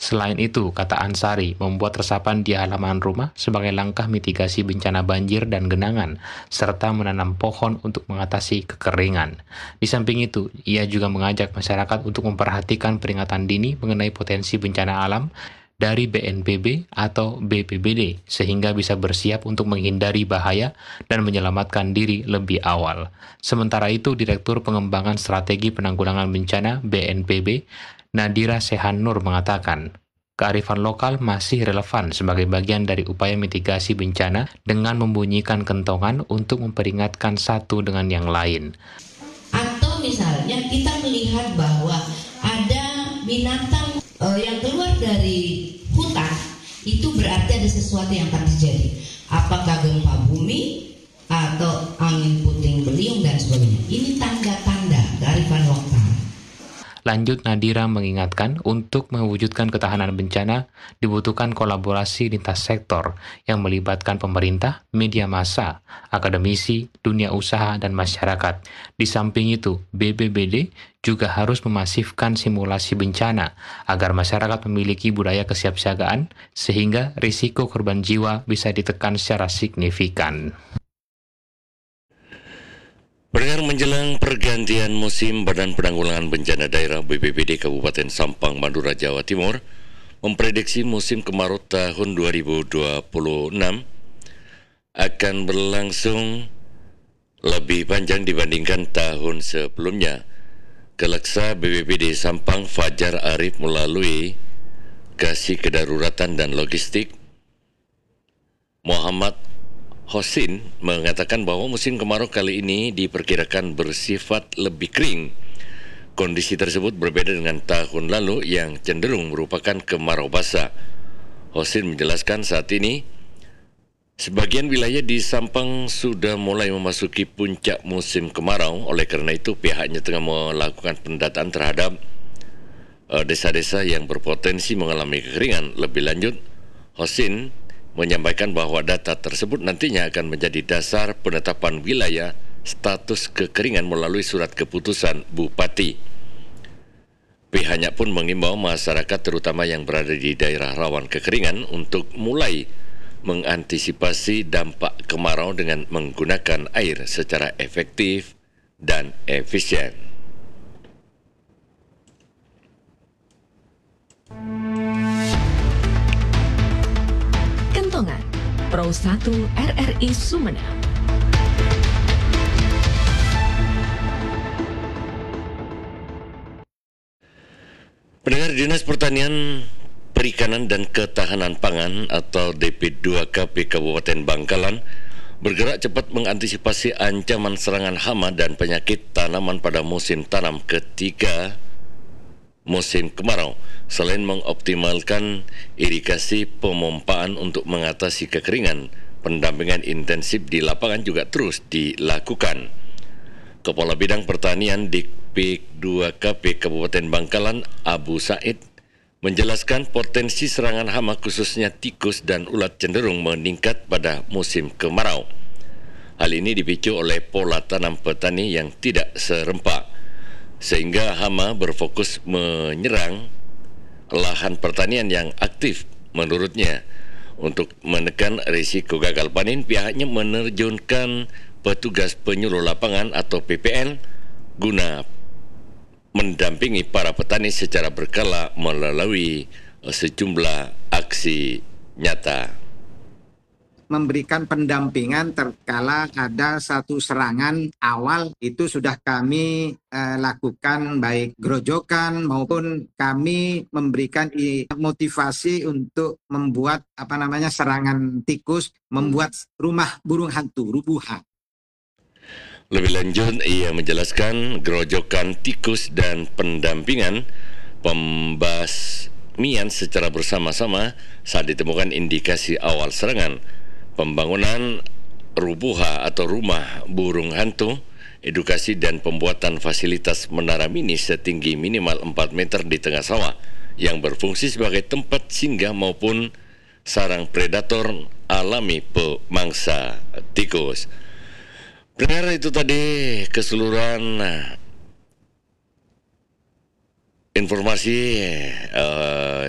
Selain itu, kata Ansari, membuat resapan di halaman rumah sebagai langkah mitigasi bencana banjir dan genangan, serta menanam pohon untuk mengatasi kekeringan. Di samping itu, ia juga mengajak masyarakat untuk memperhatikan peringatan dini mengenai potensi bencana alam dari BNPB atau BPBD, sehingga bisa bersiap untuk menghindari bahaya dan menyelamatkan diri lebih awal. Sementara itu, Direktur Pengembangan Strategi Penanggulangan Bencana BNPB, Nadira Sehan Nur mengatakan, kearifan lokal masih relevan sebagai bagian dari upaya mitigasi bencana dengan membunyikan kentongan untuk memperingatkan satu dengan yang lain. Atau misalnya kita melihat bahwa ada binatang yang keluar dari hutan, itu berarti ada sesuatu yang akan terjadi. Apakah gempa bumi atau angin puting beliung dan sebagainya. Ini tanda-tanda kearifan lokal. Lanjut, Nadira mengingatkan untuk mewujudkan ketahanan bencana dibutuhkan kolaborasi lintas sektor yang melibatkan pemerintah, media massa, akademisi, dunia usaha, dan masyarakat. Di samping itu, BPBD juga harus memasifkan simulasi bencana agar masyarakat memiliki budaya kesiapsiagaan sehingga risiko korban jiwa bisa ditekan secara signifikan. Pendengar, menjelang pergantian musim, Badan Penanggulangan Bencana Daerah BPBD Kabupaten Sampang, Madura, Jawa Timur memprediksi musim kemarau tahun 2026 akan berlangsung lebih panjang dibandingkan tahun sebelumnya. Keleksa BPBD Sampang Fajar Arif melalui Kasih Kedaruratan dan Logistik Muhammad Hosin mengatakan bahwa musim kemarau kali ini diperkirakan bersifat lebih kering. Kondisi tersebut berbeda dengan tahun lalu yang cenderung merupakan kemarau basah. Hosin menjelaskan saat ini sebagian wilayah di Sampang sudah mulai memasuki puncak musim kemarau. Oleh karena itu pihaknya tengah melakukan pendataan terhadap desa-desa yang berpotensi mengalami kekeringan. Lebih lanjut, Hosin menyampaikan bahwa data tersebut nantinya akan menjadi dasar penetapan wilayah status kekeringan melalui surat keputusan Bupati. Pihaknya pun mengimbau masyarakat terutama yang berada di daerah rawan kekeringan untuk mulai mengantisipasi dampak kemarau dengan menggunakan air secara efektif dan efisien. Pro 1 RRI Sumeneb. Pendengar, Dinas Pertanian, Perikanan dan Ketahanan Pangan atau DP2KP Kabupaten Bangkalan bergerak cepat mengantisipasi ancaman serangan hama dan penyakit tanaman pada musim tanam ketiga musim kemarau. Selain mengoptimalkan irigasi pemompaan untuk mengatasi kekeringan, pendampingan intensif di lapangan juga terus dilakukan. Kepala Bidang Pertanian Dikpik 2KP Kabupaten Bangkalan, Abu Said, menjelaskan potensi serangan hama khususnya tikus dan ulat cenderung meningkat pada musim kemarau. Hal ini dipicu oleh pola tanam petani yang tidak serempak, sehingga hama berfokus menyerang lahan pertanian yang aktif. Menurutnya, untuk menekan risiko gagal panen, pihaknya menerjunkan petugas penyuluh lapangan atau PPL guna mendampingi para petani secara berkala melalui sejumlah aksi nyata. Memberikan pendampingan terkala ada satu serangan awal, itu sudah kami lakukan baik grojokan maupun kami memberikan motivasi untuk membuat serangan tikus, membuat rumah burung hantu, rubuha. Lebih lanjut, ia menjelaskan grojokan tikus dan pendampingan pembasmian secara bersama-sama saat ditemukan indikasi awal serangan. Pembangunan rubuha atau rumah burung hantu, edukasi dan pembuatan fasilitas menara mini setinggi minimal 4 meter di tengah sawah yang berfungsi sebagai tempat singgah maupun sarang predator alami pemangsa tikus. Pendengar, itu tadi keseluruhan informasi